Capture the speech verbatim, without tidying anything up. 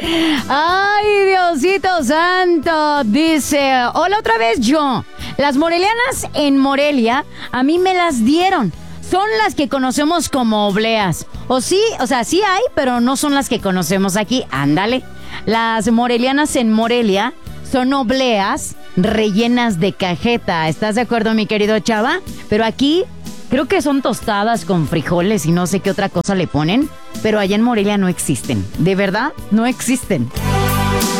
Ay, Diosito santo. Dice, hola otra vez yo. Las morelianas en Morelia a mí me las dieron. Son las que conocemos como obleas. O sí, o sea, sí hay, pero no son las que conocemos aquí. Ándale. Las morelianas en Morelia son obleas rellenas de cajeta. ¿Estás de acuerdo, mi querido Chava? Pero aquí creo que son tostadas con frijoles y no sé qué otra cosa le ponen. Pero allá en Morelia no existen. De verdad, no existen.